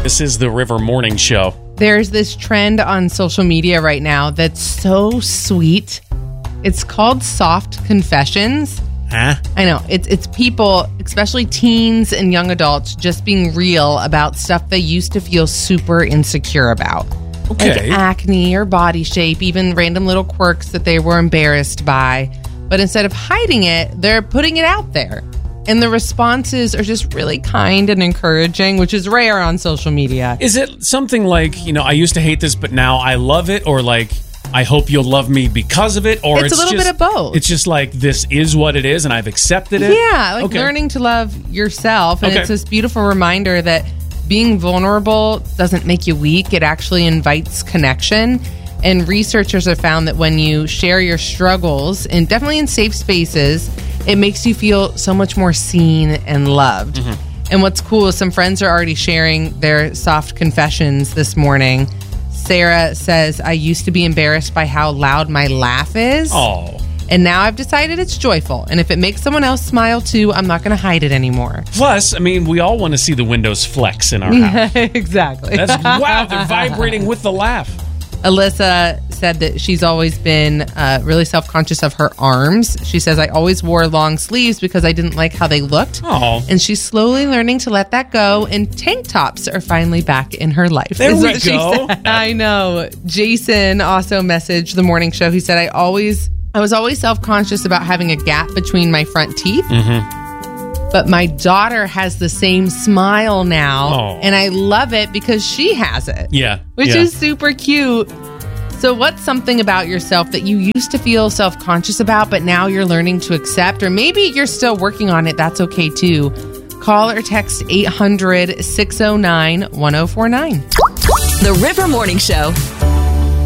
This is the River Morning Show. There's this trend on social media right now that's so sweet. It's called soft confessions. Huh? I know. It's people, especially teens and young adults, just being real about stuff they used to feel super insecure about. Okay. Like acne or body shape, even random little quirks that they were embarrassed by. But instead of hiding it, they're putting it out there. And the responses are just really kind and encouraging, which is rare on social media. Is it something like, I used to hate this, but now I love it? Or like, I hope you'll love me because of it? Or it's a little bit of both. It's just like, this is what it is and I've accepted it? Yeah, like learning to love yourself. And it's this beautiful reminder that being vulnerable doesn't make you weak. It actually invites connection. And researchers have found that when you share your struggles, and definitely in safe spaces, it makes you feel so much more seen and loved. Mm-hmm. And what's cool is some friends are already sharing their soft confessions this morning. Sarah says, I used to be embarrassed by how loud my laugh is. Oh. And now I've decided it's joyful. And if it makes someone else smile too, I'm not going to hide it anymore. Plus, we all want to see the windows flex in our house. Exactly. Wow, they're vibrating with the laugh. Alyssa said that she's always been really self-conscious of her arms. She says, I always wore long sleeves because I didn't like how they looked. Oh. And she's slowly learning to let that go, and tank tops are finally back in her life. There we go. I know. Jason also messaged the morning show. He said, I was always self-conscious about having a gap between my front teeth. Mm-hmm. But my daughter has the same smile now, and I love it because she has it. Yeah. Which is super cute. So what's something about yourself that you used to feel self-conscious about, but now you're learning to accept? Or maybe you're still working on it. That's okay, too. Call or text 800-609-1049. The River Morning Show.